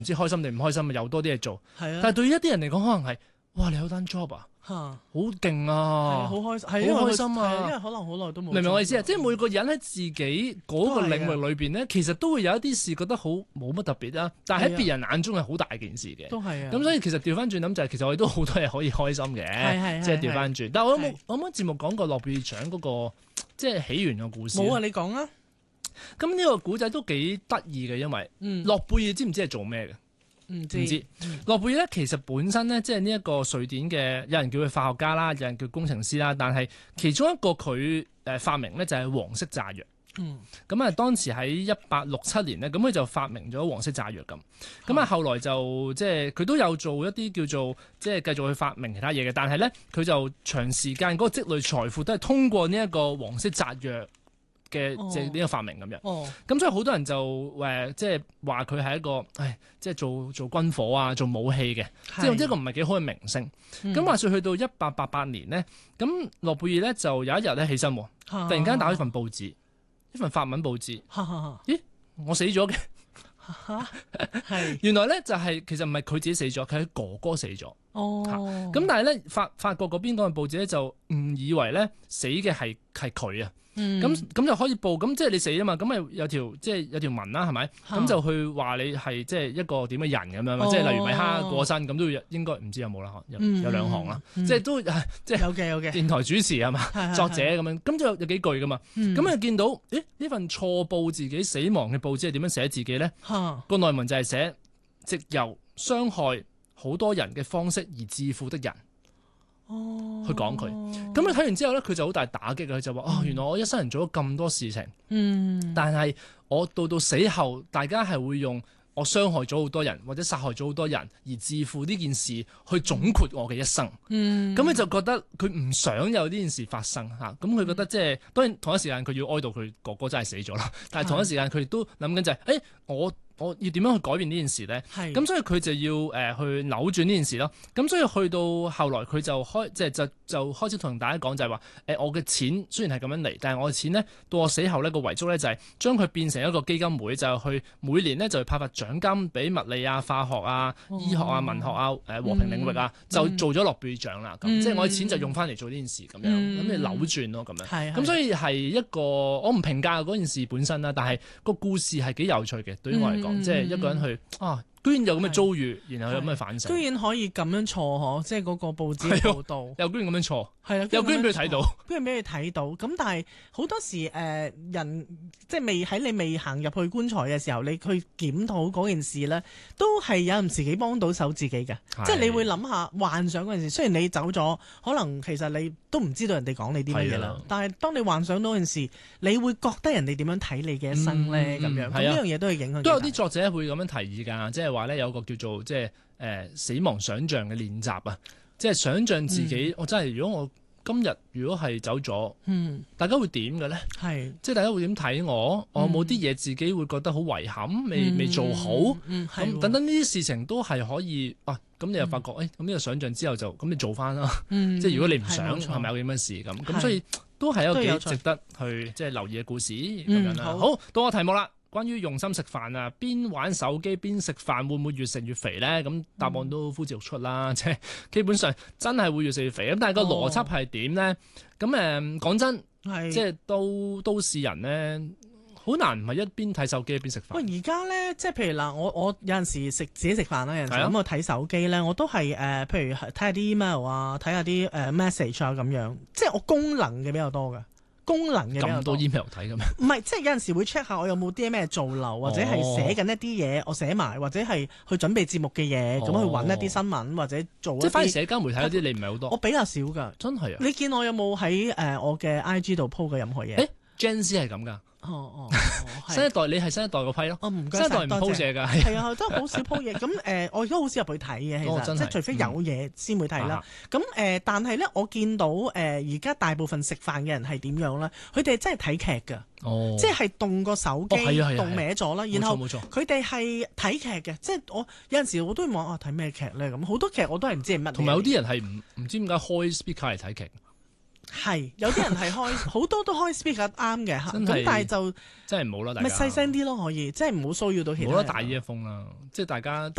知開心定唔開心，又多啲嘢做。 係啊， 但係對於一啲人嚟講，可能係哇，你有單 job 啊， 嚇， 好勁係啊， 好開心，係好開心啊係因為可能好耐都冇。 明唔明我意思啊？即係每個人喺自己嗰個領域裏邊咧，其實都會有一啲事覺得好冇乜特別啦，但係喺別人眼中係好大件事嘅。 都係啊。 咁所以其實調翻轉諗就係，其實我哋都好多嘢可以開心嘅，即係調翻轉。但係我有冇節目講過諾貝爾獎嗰個即係起源嘅故事？ 冇啊，你講啊。 咁呢個古仔都幾得意嘅，因為諾貝爾知唔知係做咩嘅？ 唔知。 諾貝爾咧其實本身咧，即係呢一個瑞典嘅，有人叫佢化學家啦，有人叫工程師啦，但係其中一個佢發明咧就係黃色炸藥。咁啊，當時喺1867年咧，咁佢就發明咗黃色炸藥咁。咁啊，後來就即係佢都有做一啲叫做即係繼續去發明其他嘢嘅，但係咧佢就長時間嗰個積累財富都係通過呢一個黃色炸藥嘅即係呢個發明咁樣。咁所以好多人就即係話佢係一個即係做軍火啊，做武器嘅，即係一個唔係幾好嘅明星。咁話說去到1888年呢，咁諾貝爾咧就有一日咧起身，突然間打開份報紙。一份法文報紙，咦，我死咗嘅，原來咧就係其實唔係佢自己死咗，佢係哥哥死咗。咁但係咧法國嗰邊嗰份報紙咧就誤以為咧死嘅係佢啊。咁就可以報，咁即係你死啊嘛，咁咪有條文啦，係咪？咁就去話你係即係一個點嘅人咁樣，即係例如米哈過身咁都要應該唔知有冇啦，有兩行啦，即係都即係有嘅電台主持係嘛，作者咁樣，咁就有幾句噶嘛，咁啊見到呢份錯報自己死亡嘅報紙係點樣寫自己咧？個內文就係寫藉由傷害好多人嘅方式而致富的人。去講佢，咁你睇完之後咧，佢就好大打擊，佢就話原來我一生人做咗咁多事情，但係我到死後，大家係會用我傷害咗好多人或者殺害咗好多人而致富呢件事去總括我嘅一生。咁佢就覺得佢唔想有呢件事發生嚇，咁佢覺得即係當然同一時間佢要哀悼佢哥哥真係死咗啦，但係同一時間佢亦都諗緊就係我要點樣去改變呢件事咧？咁所以佢就要去扭轉呢件事咯。咁所以去到後來佢就開始同大家講就係話我嘅錢雖然係咁樣嚟，但係我嘅錢咧到我死後咧個遺囑咧就係將佢變成一個基金會，就係去每年咧就去派發獎金俾物理啊、化學啊、醫學啊、文學啊、和平領域啊，就做咗諾貝爾獎啦。咁即係我嘅錢就用翻嚟做呢件事咁樣，咁你扭轉咯咁樣。咁所以係一個我唔評價嗰件事本身啦，但係個故事係幾有趣嘅，對於我嚟講。即係一個人去居然有咁嘅遭遇，然後有咁嘅反省， 居然可以咁樣錯嗬！即係嗰個報紙報道， 又居然咁樣錯， 係啦， 又居然俾佢睇到， 居然俾佢睇到。咁但係好多時人即係你未行入去棺材嘅時候，你去檢討嗰件事咧，都係有人自己幫到手自己嘅。即係你會諗下幻想嗰件事，雖然你走咗，可能其實你都唔知道人哋講你啲乜嘢啦。但係當你幻想到件事，你會覺得人哋點樣睇你嘅一生咧？咁樣咁呢樣嘢都係影響。 都有啲作者會咁樣提議㗎，即係話咧有個叫做即係死亡想像嘅練習啊，即係想像自己我真係如果我今日如果係走咗，大家會點嘅咧？即係大家會點睇我？我有冇啲嘢自己會覺得好遺憾，未做好？咁等等呢啲事情都係可以咁你又發覺咁呢個想像之後就咁你做翻啦。即係如果你唔想係咪有咁嘅事咁？所以都係一個幾值得去即係留意嘅故事咁樣啦。好，到我題目啦。關於用心食飯啊，邊玩手機邊食飯會唔會越食越肥咧？咁答案都呼之欲出啦，即係基本上真係會越食越肥。咁但係個邏輯係點咧？咁講真，即係都市人咧，好難唔係一邊睇手機一邊食飯。 喂，而家咧，即係譬如嗱，我有陣時自己食飯啦，有陣時咁我睇手機咧，我都係譬如睇下啲 email 啊，睇下啲message 啊咁樣，即係我功能嘅比較多㗎。功能嘅咁多 email 睇嘅咩？唔係，即係有陣時會 check 下我有冇啲咩做漏，或者係寫緊一啲嘢，我寫埋，或者係去準備節目嘅嘢，咁去揾一啲新聞或者做。即係反而社交媒體嗰啲，你唔係好多。我比較少㗎，真係啊！你見我有冇喺我嘅 IG 度 po 過任何嘢 ？Gen Z 係咁㗎。新一代你係新一代個批咯，新一代唔 po 嘢㗎， 係啊，真係好少 po 嘢。咁我而家好少入去睇嘅，其實即係除非有嘢先會睇啦。咁但係咧，我見到而家大部分食飯嘅人係點樣咧？佢哋真係睇劇㗎，即係動個手機動歪咗啦。然後佢哋係睇劇嘅，即係我有陣時我都會望睇咩劇咧咁。好多劇我都係唔知係乜。同埋有啲人係唔知點解開 speaker 嚟睇劇。 係有啲人係開好多都開 speaker 啱嘅，咁係但係就真係唔好啦，大咪家細聲啲咯，可以即係唔好騷擾到其他人。 冇得大 earphone 啦，即係大家。